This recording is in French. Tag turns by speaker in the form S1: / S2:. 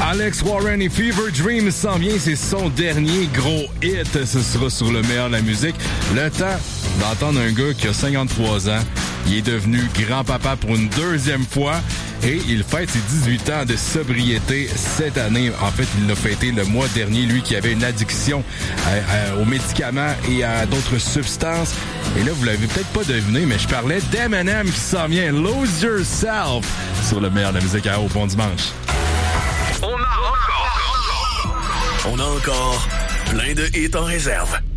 S1: Alex Warren et Fever Dream s'en vient, c'est son dernier gros hit. Ce sera sur le meilleur de la musique. Le temps d'entendre un gars qui a 53 ans. Il est devenu grand-papa pour une deuxième fois et il fête ses 18 ans de sobriété cette année. En fait, il l'a fêté le mois dernier, lui qui avait une addiction aux médicaments et à d'autres substances. Et là, vous l'avez peut-être pas deviné, mais je parlais d'Eminem qui s'en vient. Lose Yourself sur le meilleur de la musique à Au Bon Dimanche.
S2: On a encore plein de hits en réserve.